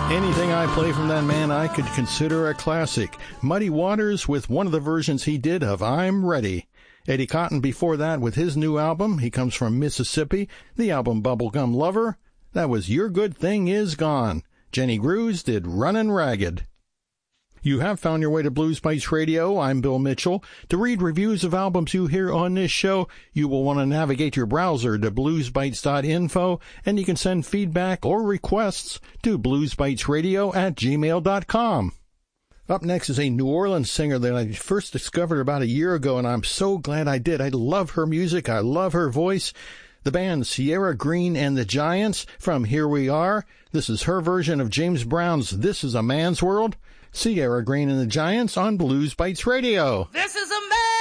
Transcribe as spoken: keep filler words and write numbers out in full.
Anything I play from that man I could consider a classic. Muddy Waters with one of the versions he did of I'm Ready. Eddie Cotton before that with his new album. He comes from Mississippi. The album Bubblegum Lover. That was Your Good Thing Is Gone. Jenny Grews did Runnin' Ragged. You have found your way to Blues Bites Radio. I'm Bill Mitchell. To read reviews of albums you hear on this show, you will want to navigate your browser to blues bites dot info, and you can send feedback or requests to bluesbitesradio at gmail dot com. Up next is a New Orleans singer that I first discovered about a year ago, and I'm so glad I did. I love her music. I love her voice. The band Sierra Green and the Giants from Here We Are. This is her version of James Brown's This Is a Man's World. Sierra Green and the Giants on Blues Bites Radio. This is a man.